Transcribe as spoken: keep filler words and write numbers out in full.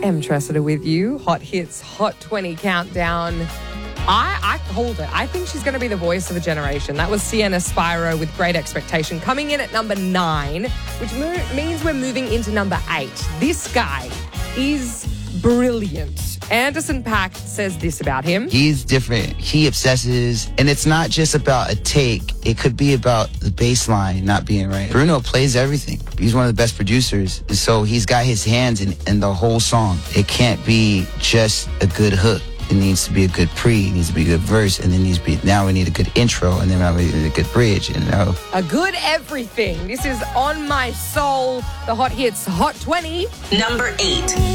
Em Tressida with you. Hot Hits, Hot twenty Countdown. I, I hold it. I think she's going to be the voice of a generation. That was Sienna Spiro with Great Expectation, coming in at number nine, which mo- means we're moving into number eight. This guy is brilliant. Anderson .Paak says this about him. He's different. He obsesses, and it's not just about a take. It could be about the bass line not being right. Bruno plays everything. He's one of the best producers, and so he's got his hands in, in the whole song. It can't be just a good hook. It needs to be a good pre, it needs to be a good verse, and then needs to be, now we need a good intro, and then now we need a good bridge, and now a good everything. This is On My Soul, the Hot Hits Hot twenty. Number eight.